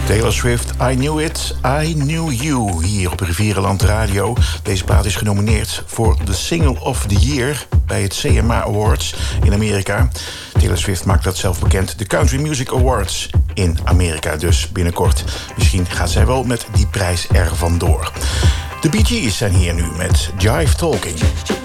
Taylor Swift, I Knew It, I Knew You, hier op Rivierenland Radio. Deze plaat is genomineerd voor de Single of the Year bij het CMA Awards in Amerika. Taylor Swift maakt dat zelf bekend, de Country Music Awards in Amerika dus binnenkort. Misschien gaat zij wel met die prijs er vandoor. De Bee Gees zijn hier nu met Jive Talking.